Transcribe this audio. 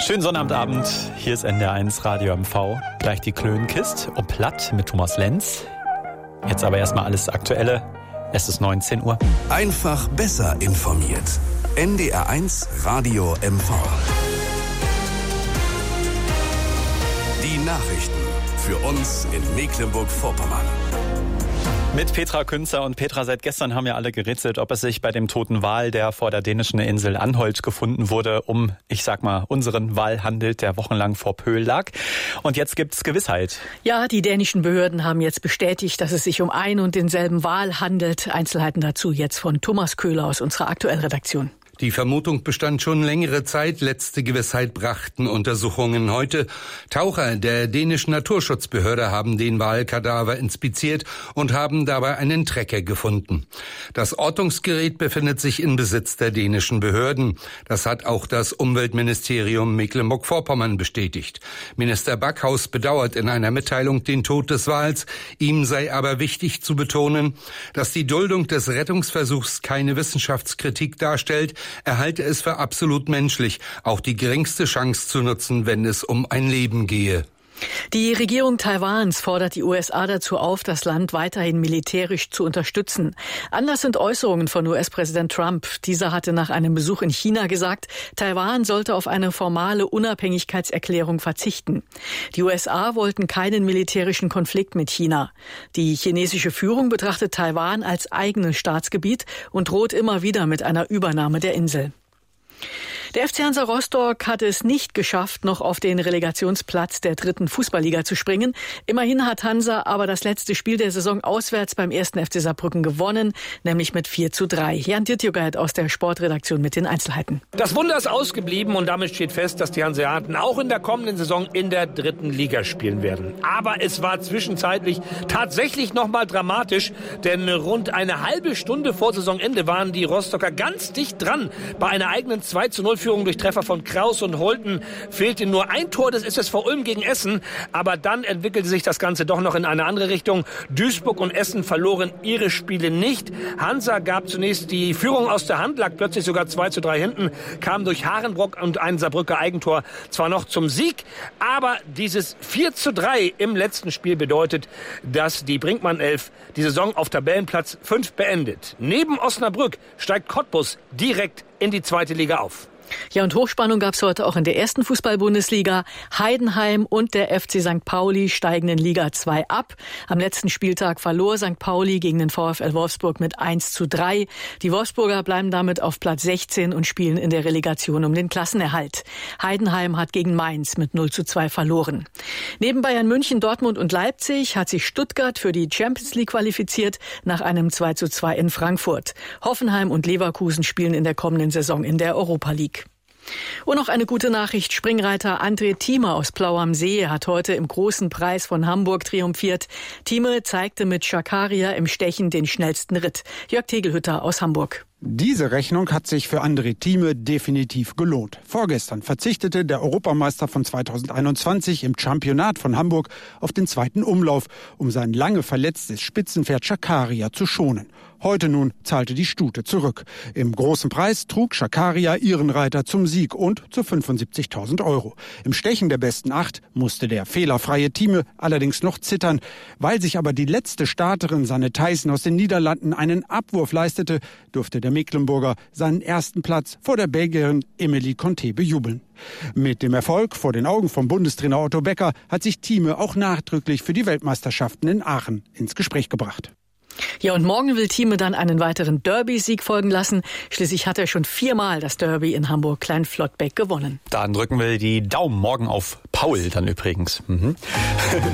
Schönen Sonnabendabend, hier ist NDR1 Radio MV. Gleich die Klönenkist und Platt mit Thomas Lenz. Jetzt aber erstmal alles Aktuelle. Es ist 19 Uhr. Einfach besser informiert. NDR1 Radio MV. Die Nachrichten für uns in Mecklenburg-Vorpommern. Mit Petra Künzer und Petra, seit gestern haben ja alle gerätselt, ob es sich bei dem toten Wal, der vor der dänischen Insel Anholt gefunden wurde, um, unseren Wal handelt, der wochenlang vor Pöhl lag. Und jetzt gibt's Gewissheit. Ja, die dänischen Behörden haben jetzt bestätigt, dass es sich um ein und denselben Wal handelt. Einzelheiten dazu jetzt von Thomas Köhler aus unserer Aktuellredaktion. Die Vermutung bestand schon längere Zeit. Letzte Gewissheit brachten Untersuchungen heute. Taucher der dänischen Naturschutzbehörde haben den Walkadaver inspiziert und haben dabei einen Trecker gefunden. Das Ortungsgerät befindet sich in Besitz der dänischen Behörden. Das hat auch das Umweltministerium Mecklenburg-Vorpommern bestätigt. Minister Backhaus bedauert in einer Mitteilung den Tod des Wals. Ihm sei aber wichtig zu betonen, dass die Duldung des Rettungsversuchs keine Wissenschaftskritik darstellt. Er halte es für absolut menschlich, auch die geringste Chance zu nutzen, wenn es um ein Leben gehe. Die Regierung Taiwans fordert die USA dazu auf, das Land weiterhin militärisch zu unterstützen. Anlass sind Äußerungen von US-Präsident Trump. Dieser hatte nach einem Besuch in China gesagt, Taiwan sollte auf eine formale Unabhängigkeitserklärung verzichten. Die USA wollten keinen militärischen Konflikt mit China. Die chinesische Führung betrachtet Taiwan als eigenes Staatsgebiet und droht immer wieder mit einer Übernahme der Insel. Der FC Hansa Rostock hat es nicht geschafft, noch auf den Relegationsplatz der 3. Fußballliga zu springen. Immerhin hat Hansa aber das letzte Spiel der Saison auswärts beim 1. FC Saarbrücken gewonnen, nämlich mit 4:3. Jan Dittjugert aus der Sportredaktion mit den Einzelheiten. Das Wunder ist ausgeblieben und damit steht fest, dass die Hanseaten auch in der kommenden Saison in der 3. Liga spielen werden. Aber es war zwischenzeitlich tatsächlich nochmal dramatisch, denn rund eine halbe Stunde vor Saisonende waren die Rostocker ganz dicht dran. Bei einer eigenen 2:0 Führung durch Treffer von Kraus und Holten fehlte nur ein Tor des SSV Ulm gegen Essen. Aber dann entwickelte sich das Ganze doch noch in eine andere Richtung. Duisburg und Essen verloren ihre Spiele nicht. Hansa gab zunächst die Führung aus der Hand, lag plötzlich sogar 2:3 hinten, kam durch Harenbrock und ein Saarbrücker Eigentor zwar noch zum Sieg, aber dieses 4:3 im letzten Spiel bedeutet, dass die Brinkmann 11 die Saison auf Tabellenplatz 5 beendet. Neben Osnabrück steigt Cottbus direkt in die 2. Liga auf. Ja, und Hochspannung gab es heute auch in der 1. Fußball-Bundesliga. Heidenheim und der FC St. Pauli steigen in Liga 2 ab. Am letzten Spieltag verlor St. Pauli gegen den VfL Wolfsburg mit 1:3. Die Wolfsburger bleiben damit auf Platz 16 und spielen in der Relegation um den Klassenerhalt. Heidenheim hat gegen Mainz mit 0:2 verloren. Neben Bayern München, Dortmund und Leipzig hat sich Stuttgart für die Champions League qualifiziert nach einem 2:2 in Frankfurt. Hoffenheim und Leverkusen spielen in der kommenden Saison in der Europa League. Und noch eine gute Nachricht. Springreiter André Thieme aus Plau am See hat heute im Großen Preis von Hamburg triumphiert. Thieme zeigte mit Schakaria im Stechen den schnellsten Ritt. Jörg Tegelhütter aus Hamburg. Diese Rechnung hat sich für André Thieme definitiv gelohnt. Vorgestern verzichtete der Europameister von 2021 im Championat von Hamburg auf den 2. Umlauf, um sein lange verletztes Spitzenpferd Schakaria zu schonen. Heute nun zahlte die Stute zurück. Im Großen Preis trug Schakaria ihren Reiter zum Sieg und zu 75.000 €. Im Stechen der besten 8 musste der fehlerfreie Thieme allerdings noch zittern. Weil sich aber die letzte Starterin Sanne Theissen aus den Niederlanden einen Abwurf leistete, durfte der Mecklenburger seinen ersten Platz vor der Belgierin Emilie Conté bejubeln. Mit dem Erfolg vor den Augen vom Bundestrainer Otto Becker hat sich Thieme auch nachdrücklich für die Weltmeisterschaften in Aachen ins Gespräch gebracht. Ja, und morgen will Thieme dann einen weiteren Derby-Sieg folgen lassen. Schließlich hat er schon 4-mal das Derby in Hamburg-Kleinflottbeck gewonnen. Dann drücken wir die Daumen morgen auf Paul dann übrigens.